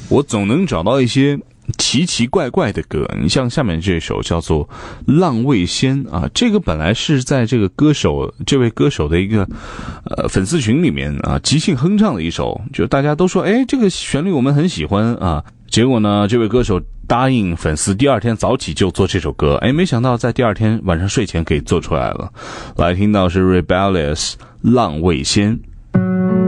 我总能找到一些奇奇怪怪的歌。你像下面这首叫做《浪味仙》啊，这个本来是在这位歌手的一个粉丝群里面啊即兴哼唱的一首，就大家都说这个旋律我们很喜欢啊。结果呢，这位歌手答应粉丝第二天早起就做这首歌，没想到在第二天晚上睡前给做出来了。来听到是 Rebellious 浪味仙。